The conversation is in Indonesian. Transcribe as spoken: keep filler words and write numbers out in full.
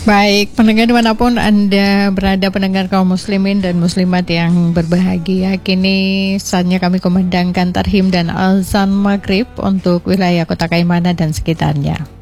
Baik, pendengar dimanapun Anda berada, pendengar kaum muslimin dan muslimat yang berbahagia, kini saatnya kami kumandangkan tarhim dan azan maghrib untuk wilayah Kota Kaimana dan sekitarnya.